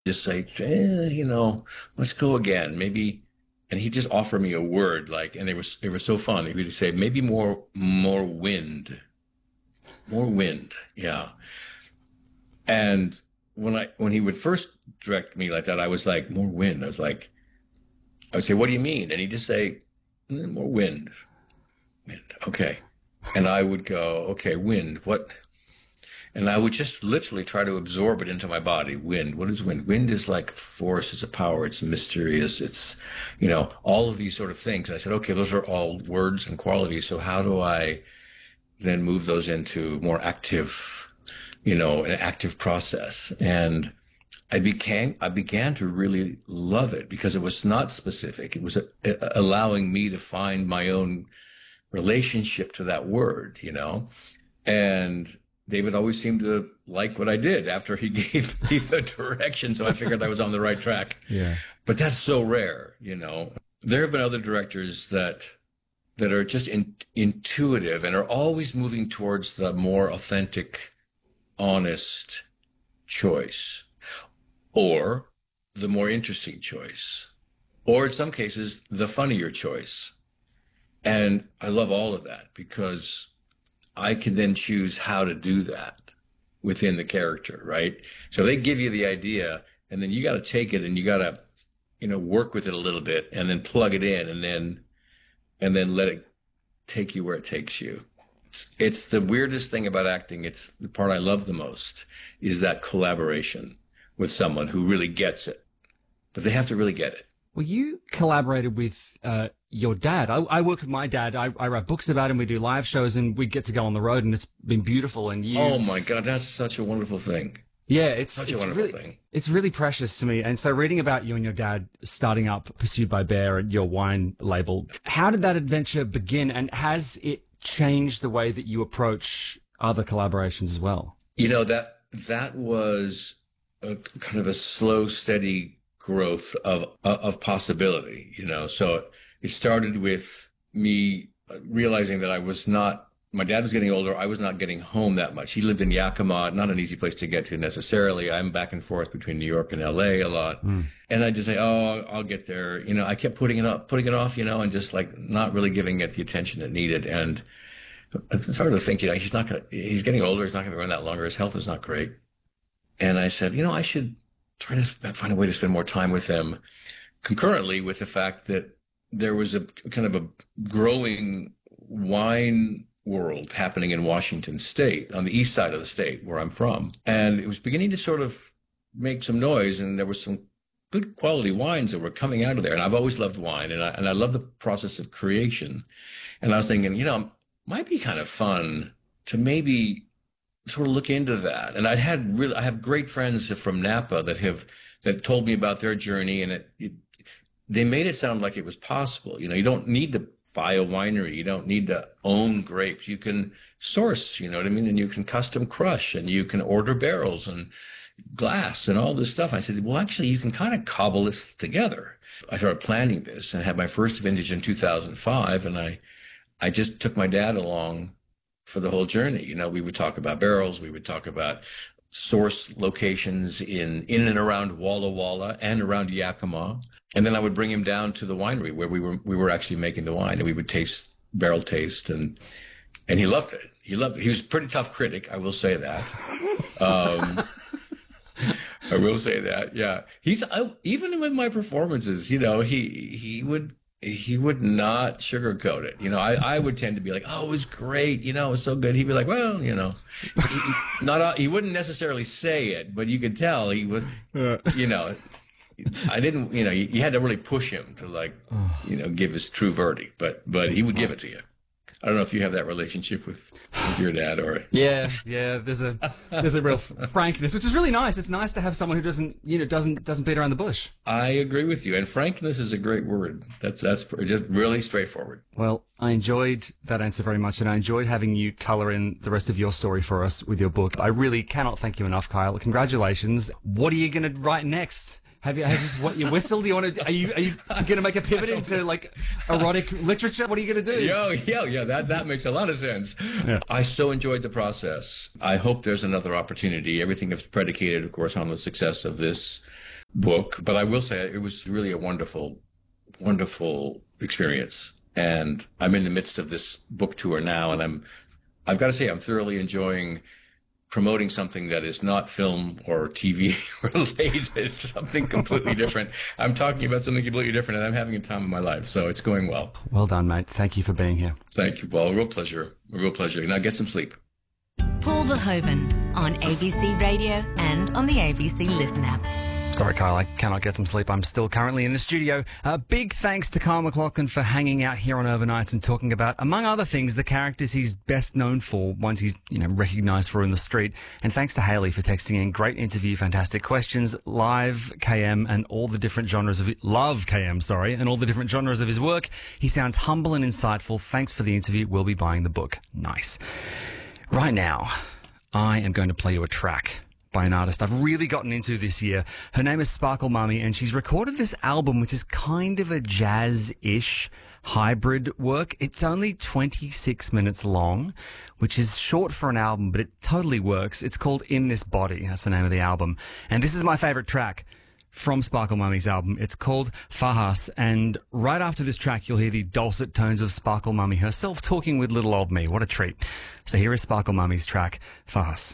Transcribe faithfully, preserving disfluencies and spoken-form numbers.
just say, eh, you know, let's go again. Maybe, and he just offered me a word like, and it was it was so fun. He would say, maybe more more wind, more wind. Yeah. And when I when he would first direct me like that, I was like, more wind. I was like, I would say, what do you mean? And he'd just say, "Mm, more wind, wind. Okay. And I would go, okay, wind. What? And I would just literally try to absorb it into my body. Wind. What is wind? Wind is like force, it's a power, it's mysterious, it's, you know, all of these sort of things. And I said, okay, those are all words and qualities. So how do I then move those into more active, you know, an active process? And I became, I began to really love it because it was not specific. It was a, a, allowing me to find my own relationship to that word, you know, and David always seemed to like what I did after he gave me the direction. So I figured I was on the right track. Yeah. But that's so rare, you know. There have been other directors that that are just in, intuitive and are always moving towards the more authentic, honest choice, or the more interesting choice, or in some cases, the funnier choice. And I love all of that because I can then choose how to do that within the character, right? So they give you the idea, and then you got to take it and you got to, you know, work with it a little bit, and then plug it in, and then and then let it take you where it takes you. It's, it's the weirdest thing about acting. It's the part I love the most is that collaboration with someone who really gets it, but they have to really get it. Well, you collaborated with uh, your dad. I, I work with my dad. I, I write books about him. We do live shows, and we get to go on the road, and it's been beautiful. And you, oh my God, that's such a wonderful thing. Yeah, it's such it's a wonderful really, thing. It's really precious to me. And so, reading about you and your dad starting up Pursued by Bear and your wine label, how did that adventure begin, and has it changed the way that you approach other collaborations as well? You know, that that was a kind of a slow, steady growth of of possibility, you know. So it started with me realizing that I was not, my dad was getting older. I was not getting home that much. He lived in Yakima, not an easy place to get to necessarily. I'm back and forth between New York and L A a lot. Mm. And I just say, oh, I'll, I'll get there. You know, I kept putting it up, putting it off, you know, and just like not really giving it the attention it needed. And I started to think, you know, he's not going to, he's getting older. He's not going to run that longer. His health is not great. And I said, you know, I should try to find a way to spend more time with them, concurrently with the fact that there was a kind of a growing wine world happening in Washington State, on the east side of the state where I'm from. And it was beginning to sort of make some noise, and there was some good quality wines that were coming out of there. And I've always loved wine, and I, and I love the process of creation. And I was thinking, you know, it might be kind of fun to maybe sort of look into that. And I had really, I have great friends from Napa that have, that told me about their journey, and it, it, they made it sound like it was possible. You know, you don't need to buy a winery. You don't need to own grapes. You can source, you know what I mean? And you can custom crush, and you can order barrels and glass and all this stuff. I said, well, actually, you can kind of cobble this together. I started planning this and had my first vintage in two thousand five. And I, I just took my dad along for the whole journey. You know, we would talk about barrels. We would talk about source locations in, in and around Walla Walla and around Yakima. And then I would bring him down to the winery where we were, we were actually making the wine, and we would taste, barrel taste. And, and he loved it. He loved it. He was a pretty tough critic. I will say that. Um, I will say that. Yeah. He's, I, even with my performances, you know, he, he would, he would not sugarcoat it. You know, I, I would tend to be like, oh, it was great. You know, it was so good. He'd be like, well, you know, he, not, he wouldn't necessarily say it, but you could tell he was, you know, I didn't, you know, you, you had to really push him to like, you know, give his true verdict, but, but he would give it to you. I don't know if you have that relationship with, with your dad or. Yeah, yeah. There's a there's a real frankness, which is really nice. It's nice to have someone who doesn't you know doesn't doesn't beat around the bush. I agree with you, and frankness is a great word. That's that's just really straightforward. Well, I enjoyed that answer very much, and I enjoyed having you color in the rest of your story for us with your book. I really cannot thank you enough, Kyle. Congratulations. What are you going to write next? Have you, has this what you whistle? Do you want to, are you, are you going to make a pivot into like erotic literature? What are you going to do? Yo, yeah, yeah, that, that makes a lot of sense. Yeah. I so enjoyed the process. I hope there's another opportunity. Everything is predicated, of course, on the success of this, book, but I will say it was really a wonderful, wonderful experience. And I'm in the midst of this book tour now, and I'm, I've got to say, I'm thoroughly enjoying promoting something that is not film or T V related, something completely different. I'm talking about something completely different, and I'm having a time of my life. So it's going well. Well done, mate. Thank you for being here. Thank you, Paul. A real pleasure. A real pleasure. Now get some sleep. Paul Verhoeven on A B C Radio and on the A B C Listen app. Sorry, Kyle, I cannot get some sleep. I'm still currently in the studio. Uh, big thanks to Kyle MacLachlan for hanging out here on Overnights and talking about, among other things, the characters he's best known for, ones he's, you know, recognised for in the street. And thanks to Haley for texting in. Great interview, fantastic questions, live K M and all the different genres of it. Love K M, sorry, and all the different genres of his work. He sounds humble and insightful. Thanks for the interview. We'll be buying the book. Nice. Right now, I am going to play you a track by an artist I've really gotten into this year. Her name is Sparkle Mummy, and she's recorded this album, which is kind of a jazz-ish hybrid work. It's only twenty-six minutes long, which is short for an album, but it totally works. It's called In This Body. That's the name of the album. And this is my favorite track from Sparkle Mummy's album. It's called Fahas, and right after this track, you'll hear the dulcet tones of Sparkle Mummy herself talking with little old me. What a treat. So here is Sparkle Mummy's track, Fahas.